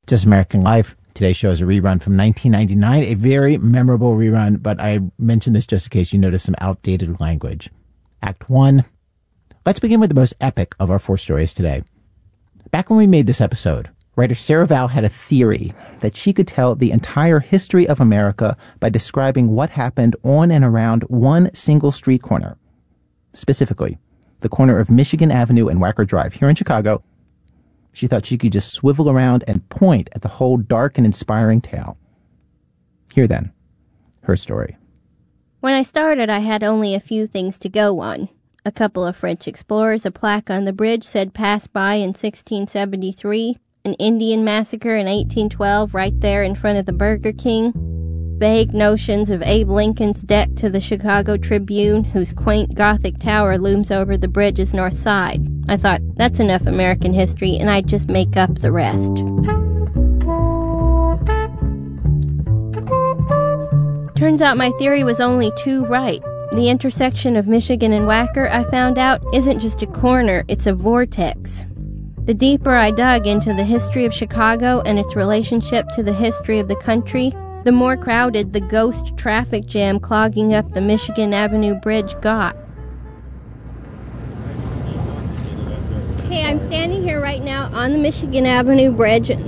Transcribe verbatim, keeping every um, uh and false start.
Just American Life. Today's show is a rerun from nineteen ninety-nine, a very memorable rerun, but I mentioned this just in case you notice some outdated language. Act one. Let's begin with the most epic of our four stories today. Back when we made this episode, writer Sarah Vowell had a theory that she could tell the entire history of America by describing what happened on and around one single street corner. Specifically, the corner of Michigan Avenue and Wacker Drive here in Chicago. She thought she could just swivel around and point at the whole dark and inspiring tale. Here then, her story. When I started, I had only a few things to go on. A couple of French explorers, a plaque on the bridge said pass by in sixteen seventy-three, an Indian massacre in eighteen twelve right there in front of the Burger King, vague notions of Abe Lincoln's debt to the Chicago Tribune, whose quaint Gothic tower looms over the bridge's north side. I thought, that's enough American history, and I'd just make up the rest. Turns out my theory was only too right. The intersection of Michigan and Wacker, I found out, isn't just a corner, it's a vortex. The deeper I dug into the history of Chicago and its relationship to the history of the country, the more crowded the ghost traffic jam clogging up the Michigan Avenue Bridge got. Okay, I'm standing here right now on the Michigan Avenue Bridge.